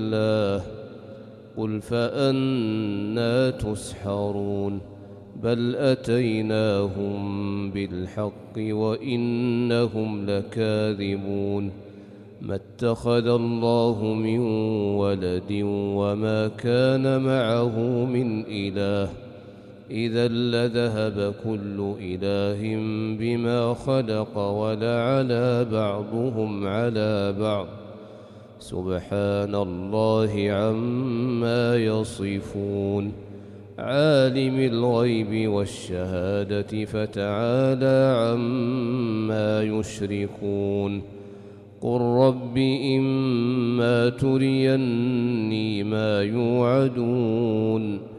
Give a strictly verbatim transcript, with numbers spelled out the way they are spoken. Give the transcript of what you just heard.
الله قل فأنى تسحرون بل أتيناهم بالحق وإنهم لكاذبون ما اتخذ الله من ولد وما كان معه من إله إذا لذهب كل إله بما خلق ولعلى بعضهم على بعض سبحان الله عما يصفون عالم الغيب والشهادة فتعالى عما يشركون قل رب إما تريني ما يوعدون